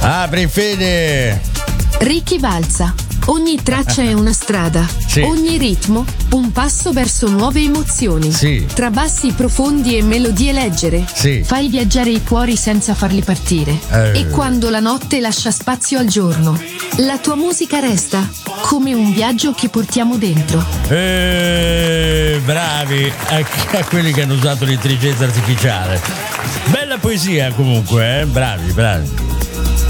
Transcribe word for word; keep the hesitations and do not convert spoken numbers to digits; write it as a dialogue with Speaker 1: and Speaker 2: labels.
Speaker 1: Apri Fede.
Speaker 2: Ricky Valza. Ogni traccia è una strada,
Speaker 1: sì.
Speaker 2: Ogni ritmo un passo verso nuove emozioni,
Speaker 1: sì.
Speaker 2: Tra bassi profondi e melodie leggere,
Speaker 1: sì.
Speaker 2: Fai viaggiare i cuori senza farli partire,
Speaker 1: eh.
Speaker 2: E quando la notte lascia spazio al giorno, la tua musica resta come un viaggio che portiamo dentro.
Speaker 1: Eh, bravi a, a quelli che hanno usato l'intelligenza artificiale. Bella poesia comunque, eh? Bravi, bravi.